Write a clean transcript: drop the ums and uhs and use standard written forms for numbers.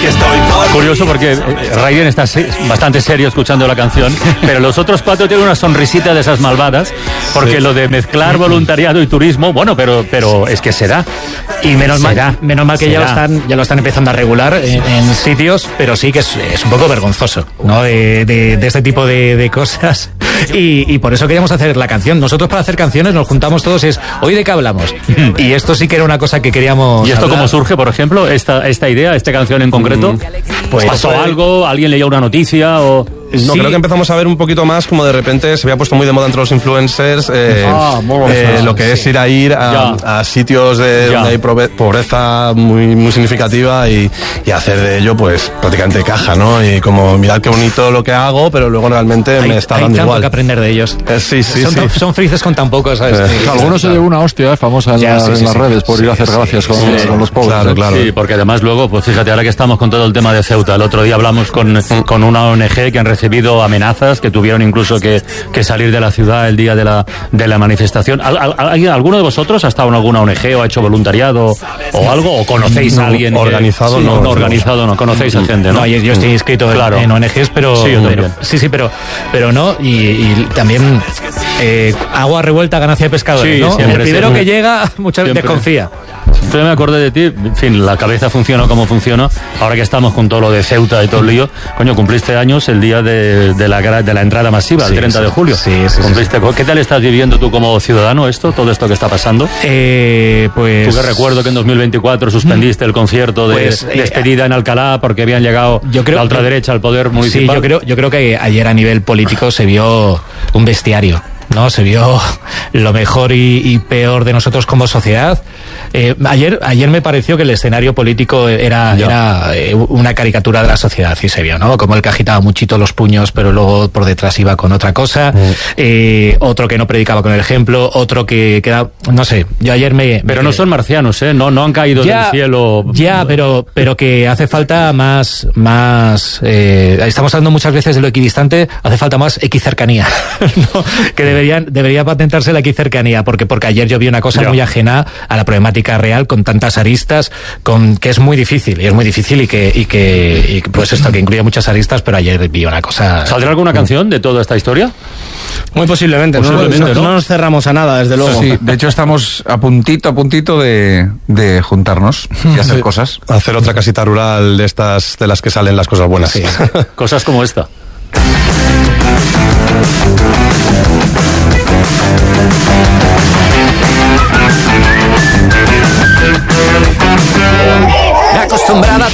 que estoy por... Curioso porque Raiden está bastante serio escuchando la canción, pero los otros 4 tienen una sonrisita de esas malvadas, porque lo de mezclar voluntariado y turismo, bueno, pero es que se da. Y menos mal que ya lo están empezando a regular en sitios, pero sí que es un poco vergonzoso, ¿no? De este tipo de cosas. Y por eso queríamos hacer la canción. Nosotros, para hacer canciones, nos juntamos todos, ¿hoy de qué hablamos? Y esto sí que era una cosa que queríamos ¿Y esto hablar. cómo surge, por ejemplo, esta idea, esta canción en concreto? Pues ¿pasó algo? ¿Alguien leía una noticia? O... No, creo que empezamos a ver un poquito más como de repente se había puesto muy de moda entre los influencers lo que es ir a sitios donde hay pobreza muy significativa y hacer de ello pues prácticamente caja, ¿no? Y como mirad qué bonito lo que hago, pero luego realmente me está dando igual. Hay tanto que aprender de ellos. Son felices con tan poco, ¿sabes? Algunos se llevó una hostia famosa en las redes por ir a hacer gracias con los pobres. Claro. Sí, porque además luego, pues fíjate, ahora que estamos con todo el tema de Ceuta, el otro día hablamos con una ONG que han recibido amenazas, que tuvieron incluso que salir de la ciudad el día de la manifestación. ¿Alguno de vosotros ha estado en alguna ONG o ha hecho voluntariado o algo? ¿O conocéis a alguien? Organizado no. Organizado no. Conocéis a gente, ¿no? No, yo estoy inscrito en ONGs, pero... Sí, yo también. Pero no, y también agua revuelta, ganancia de pescadores, ¿no? Siempre, el primero que llega, muchas veces desconfía. Yo me acordé de ti, en fin, la cabeza funciona como funciona. Ahora que estamos con todo lo de Ceuta y todo el lío, coño, cumpliste años el día de la entrada masiva, el 30 de julio. Cumpliste. ¿Qué tal estás viviendo tú como ciudadano todo esto que está pasando? Pues... Tú que recuerdo que en 2024 suspendiste el concierto de despedida en Alcalá porque habían llegado la ultraderecha al poder municipal. Sí, yo creo que ayer a nivel político se vio un bestiario, ¿no? Se vio lo mejor y peor de nosotros como sociedad. Ayer me pareció que el escenario político era una caricatura de la sociedad, y se vio, ¿no? Como el que agitaba muchito los puños, pero luego por detrás iba con otra cosa. Otro que no predicaba con el ejemplo, otro que queda, no sé. Yo ayer Pero no son marcianos, ¿eh? No han caído del cielo. Ya, pero que hace falta más. Estamos hablando muchas veces de lo equidistante, hace falta más equicercanía, ¿no? Que debería patentarse la equicercanía, porque ayer yo vi una cosa muy ajena a la problemática real, con tantas aristas, que es muy difícil, y que pues esto, que incluye muchas aristas, pero ayer vi una cosa... ¿Saldrá alguna canción de toda esta historia? Muy posiblemente, ¿no? No nos cerramos a nada, desde luego. Sí, de hecho estamos a puntito de juntarnos y hacer cosas. Hacer otra casita rural de estas, de las que salen las cosas buenas. Sí. Cosas como esta. Acostumbrada